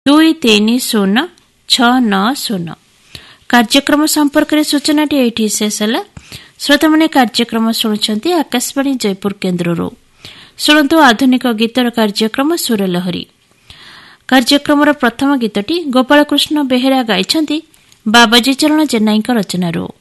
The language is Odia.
230690। କାର୍ଯ୍ୟକ୍ରମ ସମ୍ପର୍କରେ ସୂଚନାଟି ଏଇଠି ଶେଷ ହେଲା। ଶ୍ରୋତାମାନେ କାର୍ଯ୍ୟକ୍ରମ ଶୁଣୁଛନ୍ତି ଆକାଶବାଣୀ ଜୟପୁର କେନ୍ଦ୍ରରୁ। ଶୁଣନ୍ତୁ ଆଧୁନିକ ଗୀତର କାର୍ଯ୍ୟକ୍ରମ ସୁରଲହରୀ। କାର୍ଯ୍ୟକ୍ରମର ପ୍ରଥମ ଗୀତଟି ଗୋପାଳକୃଷ୍ଣ ବେହେରା ଗାଇଛନ୍ତି ବାବାଜୀ ଚରଣ ଜେନାଇଙ୍କ ରଚନାରୁ।